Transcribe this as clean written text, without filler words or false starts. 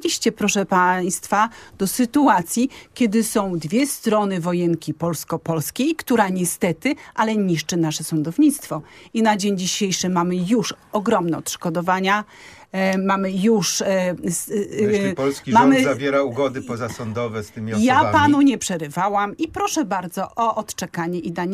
doszliście, proszę państwa, do sytuacji, kiedy są dwie strony wojenki polsko-polskiej, która niestety, ale niszczy nasze sądownictwo. I na dzień dzisiejszy mamy już ogromne odszkodowania. Mamy już... Jeśli polski rząd zawiera ugody pozasądowe z tymi osobami... Ja panu nie przerywałam i proszę bardzo o odczekanie i danie